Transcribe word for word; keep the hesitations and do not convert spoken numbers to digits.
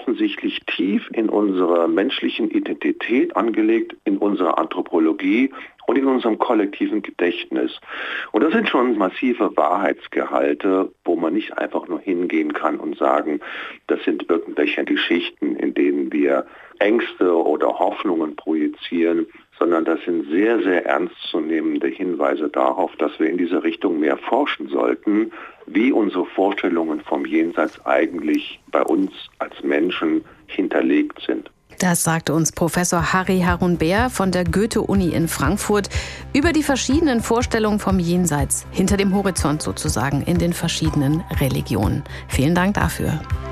offensichtlich tief in unserer menschlichen Identität angelegt, in unserer Anthropologie und in unserem kollektiven Gedächtnis. Und das sind schon massive Wahrheitsgehalte, wo man nicht einfach nur hingehen kann und sagen, das sind irgendwelche Geschichten, in denen wir Ängste oder Hoffnungen projizieren, sondern das sind sehr, sehr ernstzunehmende Hinweise darauf, dass wir in diese Richtung mehr forschen sollten, wie unsere Vorstellungen vom Jenseits eigentlich bei uns als Menschen hinterlegt sind. Das sagte uns Professor Harry Harun-Behr von der Goethe-Uni in Frankfurt über die verschiedenen Vorstellungen vom Jenseits, hinter dem Horizont sozusagen, in den verschiedenen Religionen. Vielen Dank dafür.